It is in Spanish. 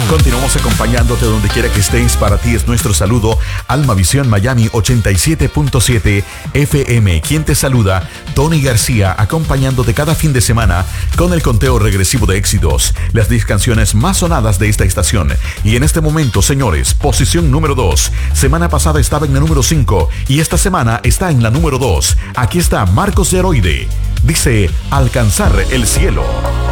Continuamos acompañándote donde quiera que estés. Para ti es nuestro saludo. Alma Visión Miami 87.7 FM. Quien te saluda, Tony García, acompañándote cada fin de semana con el conteo regresivo de éxitos, las 10 canciones más sonadas de esta estación. Y en este momento, señores, posición número 2. Semana pasada estaba en la número 5 y esta semana está en la número 2. Aquí está Marcos Geroide. Dice, Alcanzar el cielo.